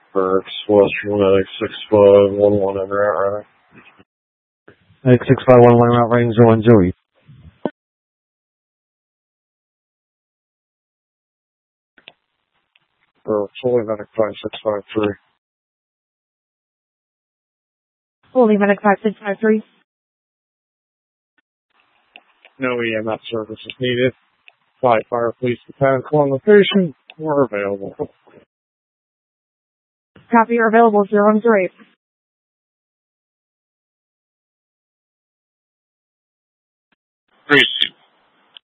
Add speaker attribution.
Speaker 1: For Celestial Medic 6511 en route,
Speaker 2: Medic 6511 route range 010.
Speaker 1: For Fully Medic 5653.
Speaker 3: Fully Medic 5653.
Speaker 1: No EMS service is needed. Flight Fire Police Mechanical on location. We're available.
Speaker 3: Copy, you're available 008.